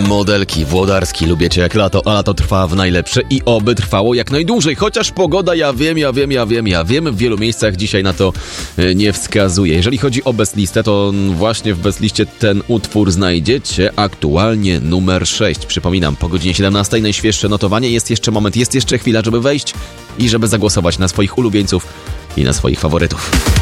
Modelki, Włodarski, lubię cię jak lato, a lato trwa w najlepsze i oby trwało jak najdłużej, chociaż pogoda, ja wiem, w wielu miejscach dzisiaj na to nie wskazuje. Jeżeli chodzi o Bestlistę, to właśnie w Bestliście ten utwór znajdziecie aktualnie numer 6. Przypominam, po godzinie 17 najświeższe notowanie, jest jeszcze moment, jest jeszcze chwila, żeby wejść i żeby zagłosować na swoich ulubieńców i na swoich faworytów.